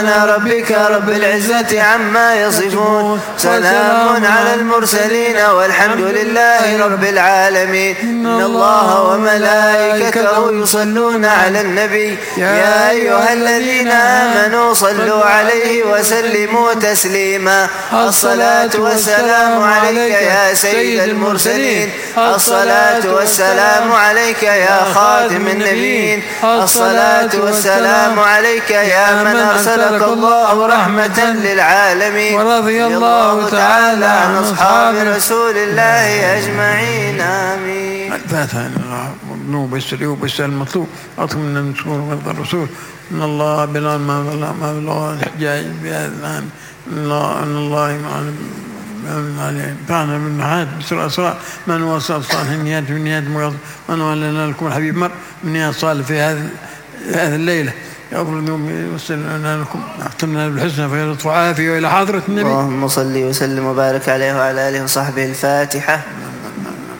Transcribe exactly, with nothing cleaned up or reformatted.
ربك رب العزة عما يصفون، سلام على المرسلين والحمد لله رب العالمين. إن الله وملائكته يصلون على النبي يا أيها الذين آمنوا صلوا عليه وسلموا تسليما. الصلاة والسلام عليك يا سيد المرسلين، الصلاة والسلام عليك يا خاتم النبيين، الصلاة والسلام عليك يا من أرسلك الله رحمة للعالمين. ورضي الله تعالى عن أصحاب رسول الله أجمعين آمين. الفاتحة. المطلوب والسلوب والسلام المطلوب أطلب من المسؤول ورضا الرسول. إن الله بلا ما بلا ما بلا الحجاج بهذا الآن. إن الله إن الله معنا فعنا بالمحات بسرعة سرعة من وصل الصالح النيات من نيات مغض من ولنا لكم الحبيب مر من نيات صالح في هذه هذه الليلة. يغفر لكم ويسلمنا لكم اختمنا بالحسنى في لطف وعافية وإلى حضرة النبي. اللهم صل وسلم وبارك عليه وعلى آله وصحبه. الفاتحة.